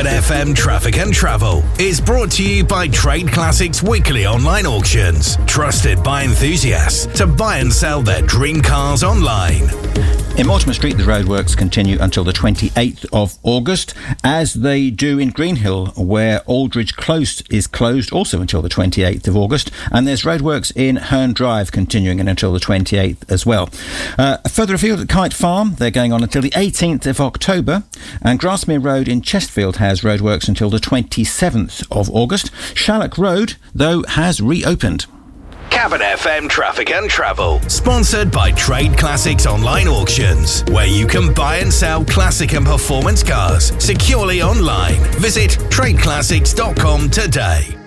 Cabin FM Traffic and Travel is brought to you by Trade Classics Weekly Online Auctions, trusted by enthusiasts to buy and sell their dream cars online. In Mortimer Street, the roadworks continue until the 28th of August, as they do in Greenhill, where Aldridge Close is closed also until the 28th of August, and there's roadworks in Herne Drive continuing until the 28th as well. Further afield at Kite Farm, they're going on until the 18th of October, and Grasmere Road in Chesterfield has roadworks until the 27th of August. Shallock Road, though, has reopened. Cabin FM Traffic and Travel, sponsored by Trade Classics Online Auctions, where you can buy and sell classic and performance cars securely online. Visit tradeclassics.com today.